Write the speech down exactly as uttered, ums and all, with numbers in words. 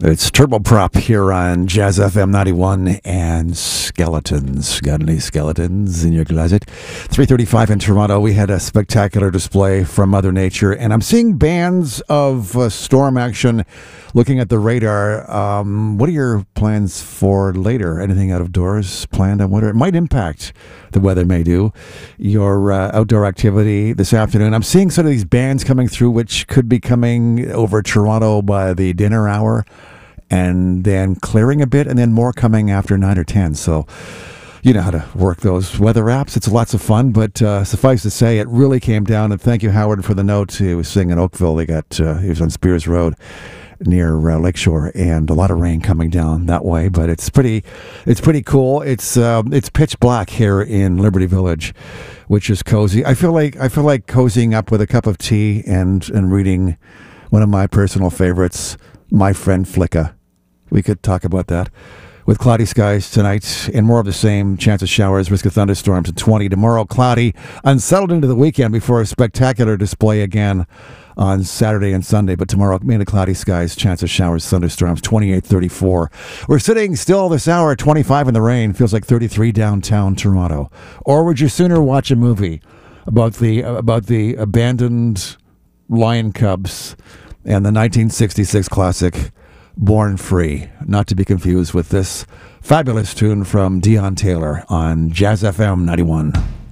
It's Turboprop here on Jazz F M ninety-one and Skeletons. Got any skeletons in your closet? three thirty-five in Toronto. We had a spectacular display from Mother Nature, and I'm seeing bands of uh, storm action looking at the radar. Um, what are your plans for later? Anything out of doors planned? I wonder. It might impact the weather, may do your uh, outdoor activity this afternoon. I'm seeing some of these bands coming through, which could be coming over Toronto by the dinner hour, and then clearing a bit, and then more coming after nine or ten. So you know how to work those weather apps. It's lots of fun, but uh, suffice to say, it really came down. And thank you, Howard, for the note. He was singing in Oakville. They got uh, he was on Spears Road near uh, Lakeshore, and a lot of rain coming down that way. But it's pretty, it's pretty cool. It's uh, it's pitch black here in Liberty Village, which is cozy. I feel like I feel like cozying up with a cup of tea and and reading one of my personal favorites, My Friend Flicka. We could talk about that. With cloudy skies tonight and more of the same. Chance of showers, risk of thunderstorms at twenty. Tomorrow, cloudy, unsettled into the weekend before a spectacular display again on Saturday and Sunday. But tomorrow, mainly cloudy skies, chance of showers, thunderstorms, twenty-eight, thirty-four. We're sitting still this hour at twenty-five in the rain. Feels like thirty-three downtown Toronto. Or would you sooner watch a movie about the about the abandoned lion cubs and the nineteen sixty-six classic Born Free, not to be confused with this fabulous tune from Dion Taylor on Jazz F M ninety-one.